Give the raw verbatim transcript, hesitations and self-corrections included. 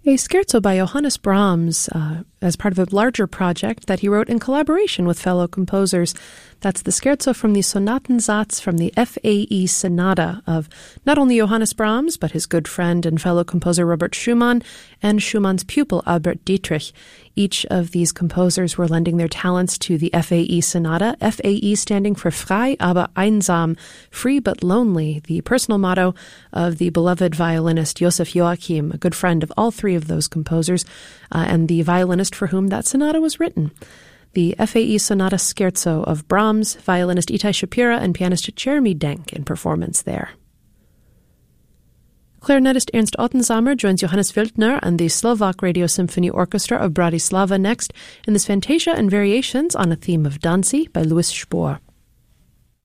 A scherzo by Johannes Brahms uh, as part of a larger project that he wrote in collaboration with fellow composers. That's the scherzo from the Sonatensatz from the F A E Sonata of not only Johannes Brahms, but his good friend and fellow composer Robert Schumann and Schumann's pupil Albert Dietrich. Each of these composers were lending their talents to the F A E Sonata, F A E standing for Frei aber einsam, free but lonely, the personal motto of the beloved violinist Joseph Joachim, a good friend of all three of those composers, uh, and the violinist for whom that sonata was written. The F A E Sonata Scherzo of Brahms, violinist Itai Shapira and pianist Jeremy Denk in performance there. Clarinetist Ernst Ottensamer joins Johannes Wildner and the Slovak Radio Symphony Orchestra of Bratislava next in this Fantasia and Variations on a Theme of Dancy by Louis Spohr.